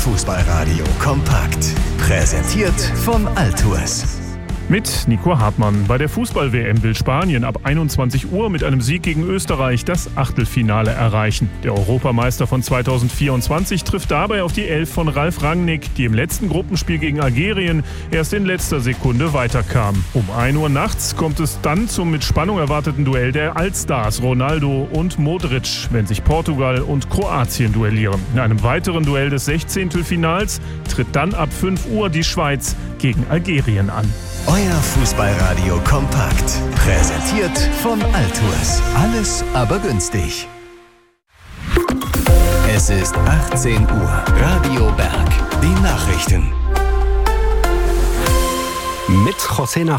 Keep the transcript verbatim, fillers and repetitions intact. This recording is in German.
Fußballradio kompakt. Präsentiert von Altuas. Mit Nico Hartmann. Bei der Fußball-W M will Spanien ab einundzwanzig Uhr mit einem Sieg gegen Österreich das Achtelfinale erreichen. Der Europameister von zweitausendvierundzwanzig trifft dabei auf die Elf von Ralf Rangnick, die im letzten Gruppenspiel gegen Algerien erst in letzter Sekunde weiterkam. Um ein Uhr nachts kommt es dann zum mit Spannung erwarteten Duell der Allstars Ronaldo und Modric, wenn sich Portugal und Kroatien duellieren. In einem weiteren Duell des Sechzehntelfinals tritt dann ab fünf Uhr die Schweiz gegen Algerien an. Euer Fußballradio kompakt. Präsentiert von Altuas. Alles aber günstig. Es ist achtzehn Uhr. Radio Berg. Die Nachrichten. Mit José